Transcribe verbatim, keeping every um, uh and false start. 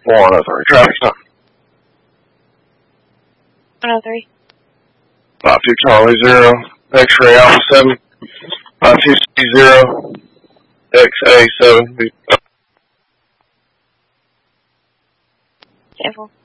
four one oh three. Traffic stop. one oh three. five two Charlie zero. X-ray Alpha seven. five two C zero. X A seven. Careful.